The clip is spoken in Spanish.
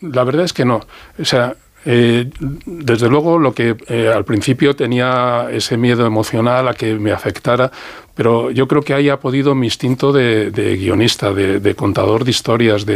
la verdad es que no. O sea, desde luego lo que al principio tenía ese miedo emocional a que me afectara, pero yo creo que ahí ha podido mi instinto de guionista, de contador de historias,